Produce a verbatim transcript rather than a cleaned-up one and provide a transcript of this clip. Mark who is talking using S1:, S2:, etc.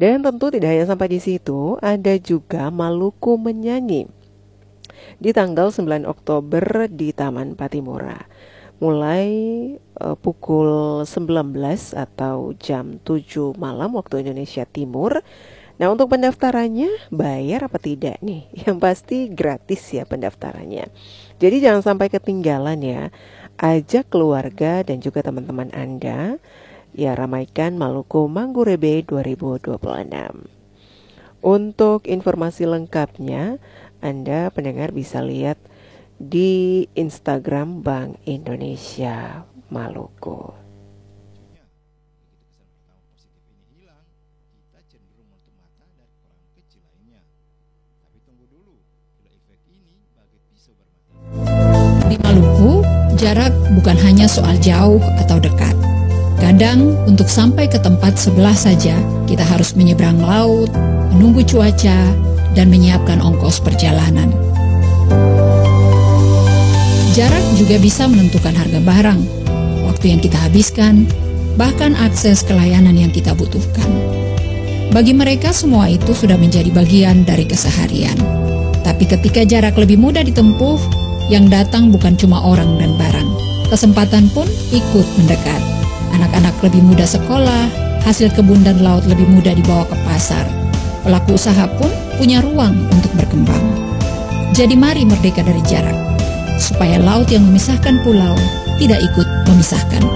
S1: Dan tentu tidak hanya sampai di situ, ada juga Maluku Menyanyi di tanggal sembilan Oktober di Taman Patimura. Mulai uh, pukul sembilan belas atau jam tujuh malam waktu Indonesia Timur. Nah, untuk pendaftarannya bayar apa tidak nih? Yang pasti gratis ya pendaftarannya. Jadi jangan sampai ketinggalan ya. Ajak keluarga dan juga teman-teman Anda. Ya, ramaikan Maluku Mangkurebe dua ribu dua puluh enam. Untuk informasi lengkapnya, Anda pendengar bisa lihat di Instagram Bank Indonesia Maluku.
S2: Di Maluku, jarak bukan hanya soal jauh atau dekat. Kadang untuk sampai ke tempat sebelah saja, kita harus menyeberang laut, menunggu cuaca, dan menyiapkan ongkos perjalanan. Jarak juga bisa menentukan harga barang, waktu yang kita habiskan, bahkan akses ke layanan yang kita butuhkan. Bagi mereka semua itu sudah menjadi bagian dari keseharian. Tapi ketika jarak lebih mudah ditempuh, yang datang bukan cuma orang dan barang. Kesempatan pun ikut mendekat. Anak-anak lebih mudah sekolah, hasil kebun dan laut lebih mudah dibawa ke pasar. Pelaku usaha pun punya ruang untuk berkembang. Jadi mari merdeka dari jarak, supaya laut yang memisahkan pulau tidak ikut memisahkan